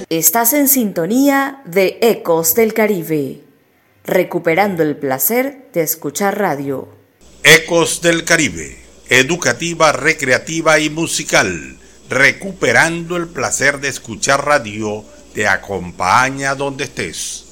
Estás en sintonía de Ecos del Caribe, recuperando el placer de escuchar radio. Ecos del Caribe, educativa, recreativa y musical, recuperando el placer de escuchar radio, te acompaña donde estés.